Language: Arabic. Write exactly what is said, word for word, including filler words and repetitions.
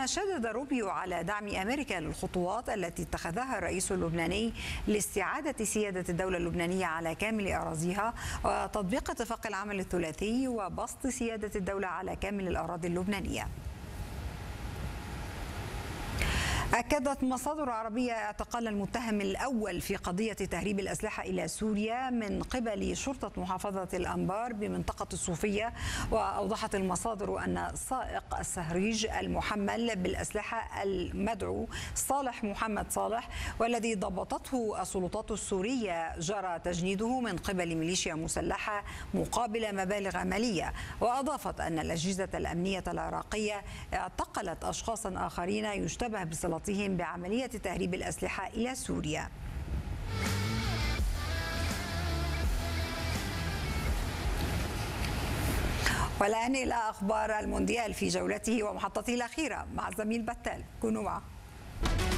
كما شدد روبيو على دعم أمريكا للخطوات التي اتخذها الرئيس اللبناني لاستعادة سيادة الدولة اللبنانية على كامل أراضيها وتطبيق اتفاق العمل الثلاثي وبسط سيادة الدولة على كامل الأراضي اللبنانية. أكدت مصادر عربية اعتقال المتهم الأول في قضية تهريب الأسلحة إلى سوريا من قبل شرطة محافظة الأنبار بمنطقة الصوفية. وأوضحت المصادر أن سائق السهريج المحمل بالأسلحة المدعو صالح محمد صالح والذي ضبطته السلطات السورية جرى تجنيده من قبل ميليشيا مسلحة مقابل مبالغ مالية. وأضافت أن الأجهزة الأمنية العراقية اعتقلت أشخاصا آخرين يشتبه بصلة بعملية تهريب الأسلحة إلى سوريا. والآن إلى أخبار المونديال في جولته ومحطته الأخيرة مع الزميل بتال. كونوا معه.